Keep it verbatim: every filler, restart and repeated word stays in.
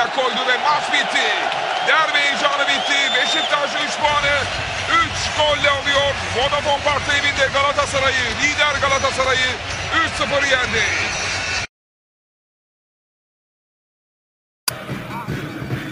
ayak koydu ve maç bitti. Derbi heyecanı bitti. Beşiktaş üç puanı üç golle alıyor. Vodafone Park evinde Galatasaray'ı, lider Galatasaray'ı üç sıfır yendi.